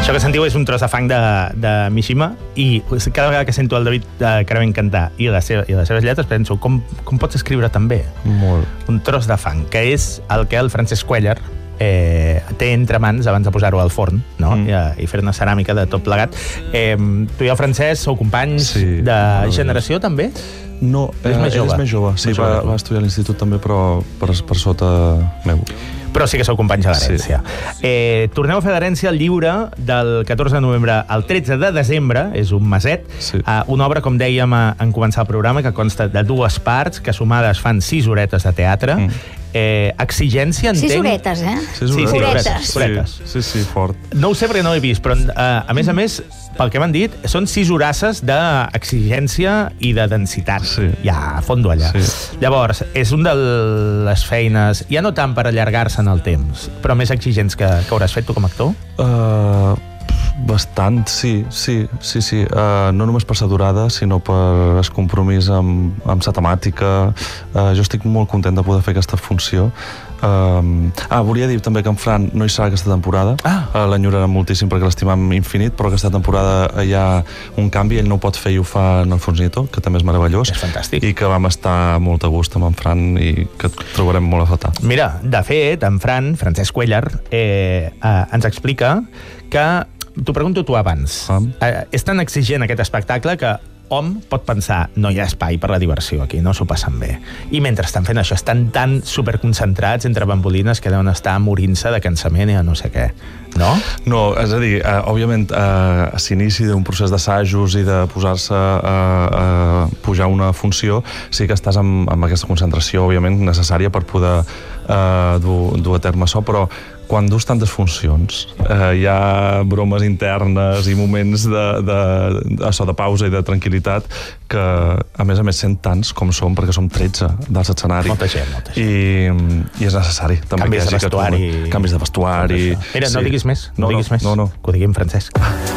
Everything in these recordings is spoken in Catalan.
Això que sentiu és un tros de fang de Mishima i cada vegada que sento el David Carabén cantar i les seves lletres penso com pots escriure tan bé? Molt. Un tros de fang, que és el que el Francesc Cuéllar té entre mans abans de posar-ho al forn, no? I fer una ceràmica de tot plegat. Tu i el Francesc sou companys de generació, també? No, ell és més jove. Sí, va estudiar a l'institut també, però per sota meu. Però sí que sou companys de l'herència. Torneu a fer d'herència el llibre del 14 de novembre al 13 de desembre, és un meset, una obra, com dèiem en començar el programa, que consta de 2 parts, que sumades fan 6 horetes de teatre. Exigència, entenc... 6 horetes, eh? 6 horetes. Sí, fort. No ho sé perquè no ho he vist, però a més, pel que m'han dit, són 6 horasses d'exigència i de densitat. Ja, a fondo allà. Llavors, és un de les feines, ja no tant per allargar-se en el temps, però més exigents que hauràs fet tu com a actor? Bastant, sí. No només per sa durada, sinó per el compromís amb sa temàtica. Jo estic molt content de poder fer aquesta funció. Volia dir també que en Fran no hi serà aquesta temporada. L'enyorarem moltíssim perquè l'estimam infinit, però aquesta temporada hi ha un canvi, ell no ho pot fer i ho fa en Alfons Nieto, que també és meravellós. És fantàstic. I que vam estar molt a gust amb en Fran i que trobarem molt a faltar. Mira, de fet, en Francesc Cuéllar, ens explica que... T'ho pregunto tu abans. És tan exigent aquest espectacle que hom pot pensar no hi ha espai per la diversió aquí, no s'ho passen bé. I mentre estan fent això, estan tan superconcentrats entre bambolines que deuen estar morint-se de cansament i de no sé què. No? No, és a dir, òbviament, a s'inici d'un procés d'assajos i de posar-se a pujar una funció, sí que estàs amb aquesta concentració, òbviament, necessària per poder dur a terme això, però quan dus tantes funcions, hi ha bromes internes i moments de pausa i de tranquil·litat que, a més, sent tants com som, perquè som 13 dels escenaris. Molta gent. I és necessari. Canvis de vestuari. Canvis de vestuari. Mira, no diguis més. No. Que ho digui en Francesc.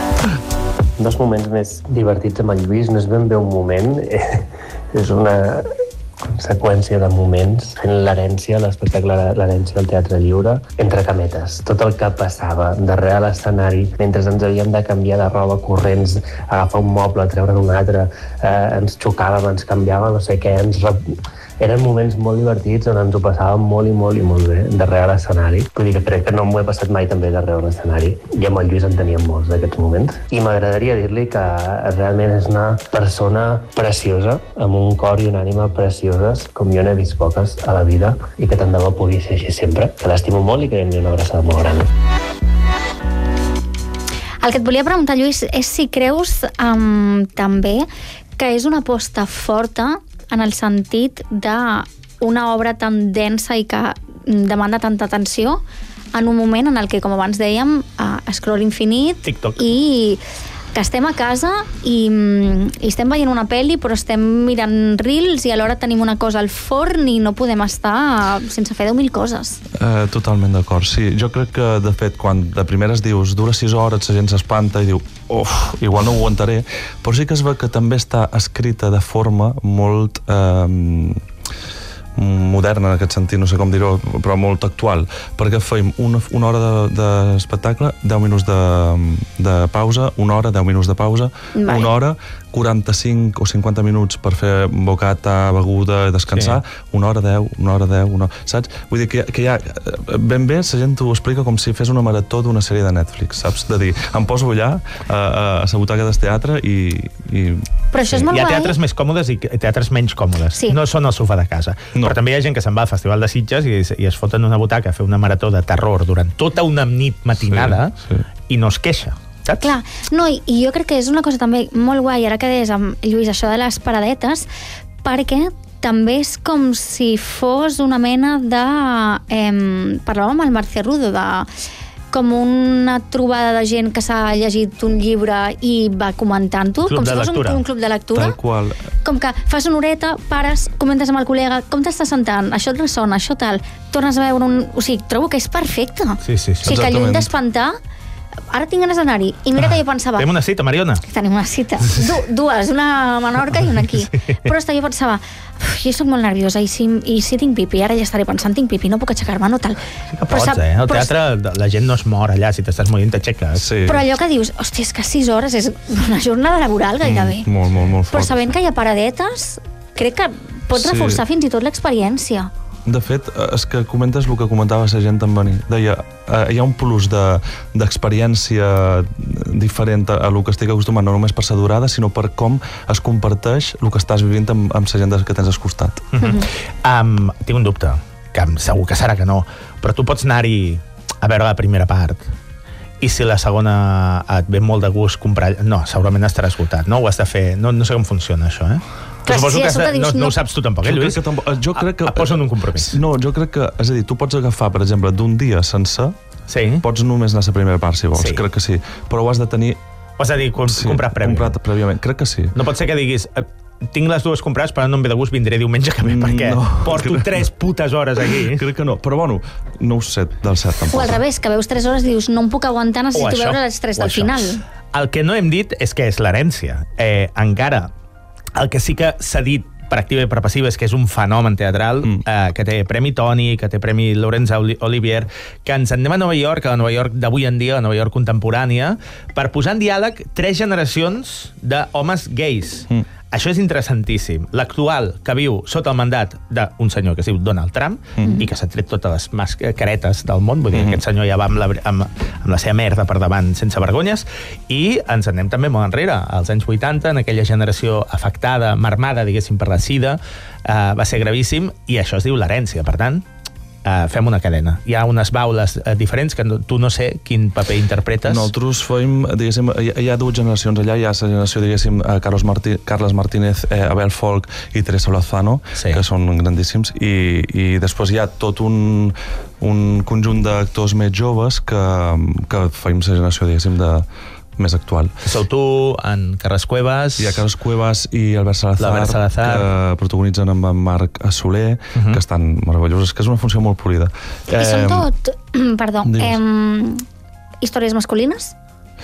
Un dels moments més divertits amb el Lluís no és ben bé un moment, és una seqüència de moments fent l'herència, l'espectacle l'herència del Teatre Lliure, entre cametes. Tot el que passava darrere l'escenari, mentre ens havíem de canviar de roba corrents, agafar un moble, treure'n un altre, ens xocàvem, ens canviàvem, no sé què, eren moments molt divertits on ens ho passàvem molt i molt bé darrere l'escenari. Vull dir que crec que no m'ho he passat mai tan bé darrere l'escenari. I amb el Lluís en teníem molts d'aquests moments. I m'agradaria dir-li que realment és una persona preciosa, amb un cor i una ànima precioses, com jo n'he vist poques a la vida, i que tant de bo pugui ser així sempre. Que l'estimo molt i que li una abraçada molt gran. El que et volia preguntar, Lluís, és si creus també que és una aposta forta en el sentit d'una obra tan densa i que demanda tanta atenció en un moment en el que, com abans dèiem, scroll infinit, TikTok. I que estem a casa i estem veient una pel·li però estem mirant reels i alhora tenim una cosa al forn i no podem estar sense fer 10.000 coses. Totalment d'acord, sí. Jo crec que, de fet, quan de primeres dius dura 6 hores, la gent s'espanta i diu igual no ho aguantaré, però sí que es veu que també està escrita de forma molt moderna en aquest sentit, no sé com dir-ho, però molt actual, perquè feim una hora d'espectacle, 10 minuts de pausa, una hora, 10 minuts de pausa, una hora, 45 o 50 minuts per fer bocata, beguda, descansar, una hora 10, saps? Vull dir que hi ha... Ben bé, la gent t'ho explica com si fes una marató d'una sèrie de Netflix, saps? De dir, em poso allà, a la butaca del teatre i... Però això és molt guai. Hi ha guai. teatres més còmodes i teatres menys còmodes. Sí. No són al sofà de casa. No. Però també hi ha gent que se'n va al Festival de Sitges i es foten una butaca a fer una marató de terror durant tota una nit matinada i no es queixa. Saps? Clar, no, i jo crec que és una cosa també molt guai, ara que deies amb Lluís això de les paradetes, perquè també és com si fos una mena de... parlàvem amb el Marce Rudo, de com una trobada de gent que s'ha llegit un llibre i va comentant-ho, com si fos un club de lectura. Tal qual. Com que fas una horeta, pares, comentes amb el col·lega, com t'estàs sentant? Això et ressona, això tal. Tornes a veure un... O sigui, trobo que és perfecte. Sí. O sigui, que lluny d'espantar, ara tinc ganes d'anar-hi. I mira que jo pensava... Tenim una cita, Mariona. Tenim una cita. Dues, una a Menorca i una aquí. Però jo pensava, jo soc molt nerviosa i si tinc pipi, ara ja estaré pensant, tinc pipi, no puc aixecar-me, no tal. Sí que pots, Al teatre la gent no es mor allà, si t'estàs morint t'aixeques. Sí. Però allò que dius, hòstia, és que 6 hores és una jornada laboral gairebé. Molt fort. Però sabent que hi ha paradetes, crec que pots reforçar fins i tot l'experiència. De fet, és que comentes el que comentava la gent en venir. Deia, hi ha un plus d'experiència diferent a el que estic acostumat, no només per la durada, sinó per com es comparteix el que estàs vivint amb la gent que tens al costat. Tinc un dubte, que segur que serà que no, però tu pots anar-hi a veure la primera part i si la segona et ve molt de gust comprar... No, segurament estarà esgotat, no? Ho has de fer... No sé com funciona això, Suposo que no ho saps tu tampoc, Lluís? Jo crec que... Et posen un compromís. No, jo crec que... És a dir, tu pots agafar, per exemple, d'un dia sencer, pots només anar a la primera part, si vols, crec que sí. Però ho has de tenir... Ho has de dir, comprat prèviament. Comprat prèviament, crec que sí. No pot ser que diguis... Tinc les dues comprades, però no em ve de gust, vindré diumenge que ve, perquè porto 3 putes hores aquí. Crec que no, però bueno, no ho sé del cert tampoc. O al revés, que veus 3 hores i dius, no em puc aguantar, necessito veure les 3 del final. El que no hem dit és què és l'herència. Encara, el que sí que s'ha dit per activa i per passiva és que és un fenomen teatral que té Premi Tony, que té Premi Laurence Olivier, que ens anem a Nova York, a la Nova York d'avui en dia, a la Nova York contemporània, per posar en diàleg 3 generacions d'homes gais. Això és interessantíssim. L'actual, que viu sota el mandat d'un senyor que es diu Donald Trump i que s'ha tret totes les mascaretes del món, vull dir, aquest senyor ja va amb la seva merda per davant sense vergonyes, i ens anem també molt enrere, als anys 80, en aquella generació afectada, marmada, diguéssim, per la sida, va ser gravíssim, i això es diu l'herència. Per tant, fem una cadena. Hi ha unes baules diferents que tu no sé quin paper interpretes. Nosaltres fem, diguéssim, hi ha 2 generacions allà, hi ha la generació, diguéssim, Carles Martínez, Abel Folk i Teresa Lozano, que són grandíssims, i després hi ha tot un conjunt d'actors més joves que fem la generació, diguéssim, més actual. Sou tu, en Carles Cuevas... Hi ha Carles Cuevas i Albert Salazar, que protagonitzen amb en Marc Soler, que estan meravellosos, que és una funció molt polida. I són tot... Perdó. Històries masculines?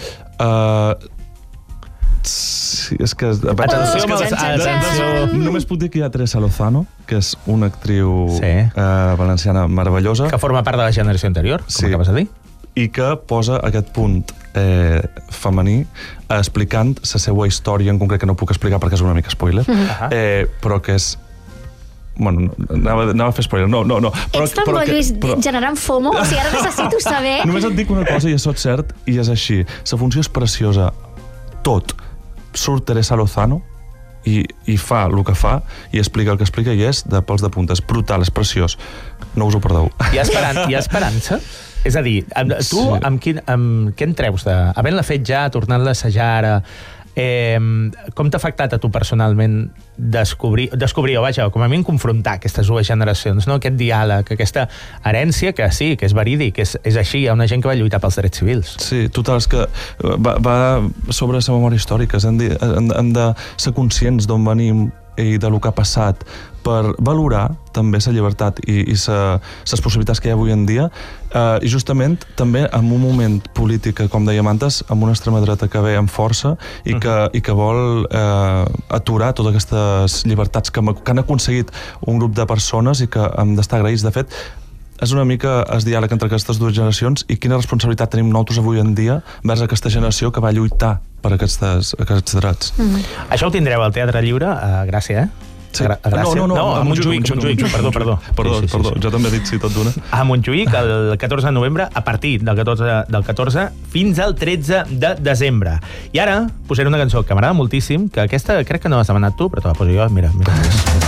Sí, és que... Només puc dir que hi ha Teresa Lozano, que és una actriu valenciana meravellosa. Que forma part de la generació anterior, com acabes de dir. I que posa aquest punt femení explicant la seva història en concret, que no puc explicar perquè és una mica spoiler, però que és... Bueno, anava a fer spoiler, no. Ets tan bo, Lluís, generant FOMO, o sigui, ara necessito saber... Només et dic una cosa i això és cert, i és així. La funció és preciosa. Tot. Surt Teresa Lozano i fa el que fa, i explica el que explica, i és de pèls de punta. És brutal, és preciós. No us ho perdeu. Hi ha esperança? És a dir, tu amb què en treus? Havent-la fet ja, tornant-la a assajar ara, com t'ha afectat a tu personalment descobrir, o vaja, com a mínim confrontar aquestes 2 generacions, no? Aquest diàleg, aquesta herència, que sí, que és verídic, que és així, hi ha una gent que va lluitar pels drets civils. Sí, total, és que va sobre la memòria històrica, hem de ser conscients d'on venim i del que ha passat, per valorar també la llibertat i les possibilitats que hi ha avui en dia, i justament també en un moment polític, com dèiem antes, amb una extrema dreta que ve amb força i que vol aturar totes aquestes llibertats que han aconseguit un grup de persones i que hem d'estar agraïts. De fet, és una mica el diàleg entre aquestes 2 generacions i quina responsabilitat tenim nosaltres avui en dia vers aquesta generació que va lluitar per aquests drets. Això ho tindreu al Teatre Lliure, a Gràcia, Sí. No, a Montjuïc, perdó. Perdó, jo també he dit sí tot d'una. A Montjuïc, el 14 de novembre, a partir del 14 fins al 13 de desembre. I ara posaré una cançó que m'agrada moltíssim, que aquesta crec que no l'has demanat tu, però te la poso jo, mira.